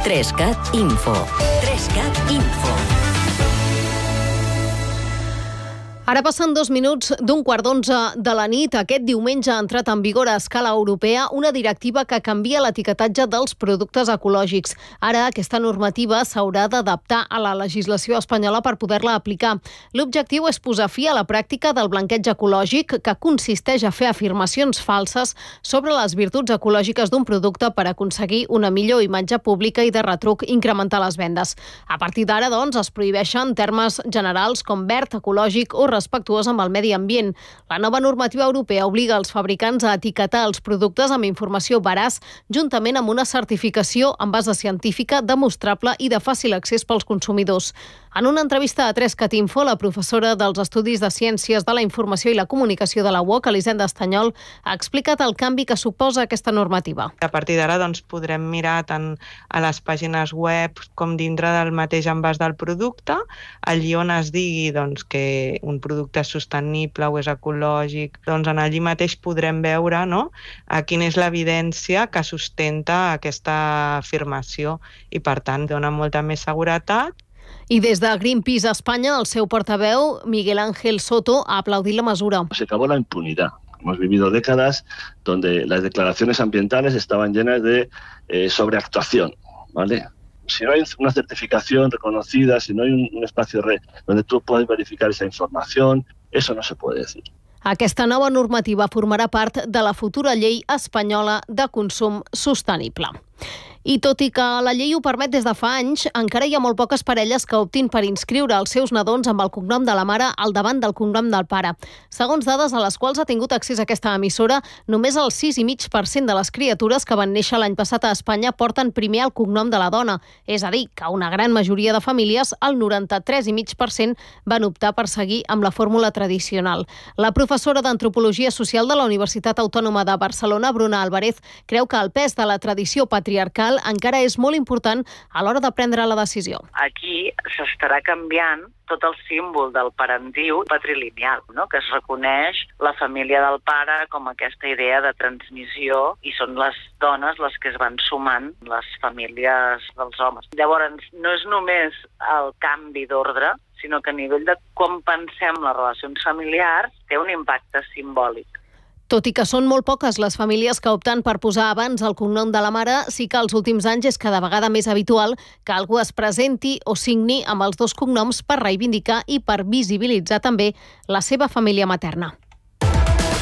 3CAT Info. 3CAT Info. Ara passen 2 minuts d'un 11:15 de la nit. Aquest diumenge ha entrat en vigor a escala europea una directiva que canvia l'etiquetatge dels productes ecològics. Ara aquesta normativa s'haurà d'adaptar a la legislació espanyola per poder-la aplicar. L'objectiu és posar fi a la pràctica del blanqueig ecològic, que consisteix a fer afirmacions falses sobre les virtuts ecològiques d'un producte per aconseguir una millor imatge pública i de retruc incrementar les vendes. A partir d'ara, doncs, es prohibeixen termes generals com verd, ecològic o respectuós amb el medi ambient. La nova normativa europea obliga els fabricants a etiquetar els productes amb informació veraç, juntament amb una certificació en base científica, demostrable i de fàcil accés pels consumidors. En una entrevista a 3CAT Info, la professora dels Estudis de Ciències de la Informació i la Comunicació de la UOC, Elisenda Estanyol, ha explicat el canvi que suposa aquesta normativa. A partir d'ara podrem mirar tant a les pàgines web com dintre del mateix envàs del producte, allí on es digui que un producte és sostenible o és ecològic, en allí mateix podrem veure quina és l'evidència que sustenta aquesta afirmació i, per tant, dona molta més seguretat. I des de Greenpeace a Espanya, el seu portaveu, Miguel Ángel Soto, ha aplaudit la mesura. Se acabó la impunidad. Hemos vivido décadas donde las declaraciones ambientales estaban llenas de sobreactuación, ¿vale? Si no hay una certificación reconocida, si no hay un espacio donde tú puedes verificar esa información, eso no se puede decir. Aquesta nova normativa formarà part de la futura llei espanyola de consum sostenible. I tot i que la llei ho permet des de fa anys, encara hi ha molt poques parelles que optin per inscriure els seus nadons amb el cognom de la mare al davant del cognom del pare. Segons dades a les quals ha tingut accés aquesta emissora, només el 6,5% de les criatures que van néixer l'any passat a Espanya porten primer el cognom de la dona. És a dir, que una gran majoria de famílies, el 93,5%, van optar per seguir amb la fórmula tradicional. La professora d'Antropologia Social de la Universitat Autònoma de Barcelona, Bruna Álvarez, creu que el pes de la tradició patriarcal encara és molt important a l'hora de prendre la decisió. Aquí s'estarà canviant tot el símbol del parentiu patrilineal, que es reconeix la família del pare com aquesta idea de transmissió i són les dones les que es van sumant les famílies dels homes. Llavors, no és només el canvi d'ordre, sinó que a nivell de com pensem les relacions familiars té un impacte simbòlic. Tot i que són molt poques les famílies que opten per posar abans el cognom de la mare, sí que als últims anys és cada vegada més habitual que algú es presenti o signi amb els dos cognoms per reivindicar i per visibilitzar també la seva família materna.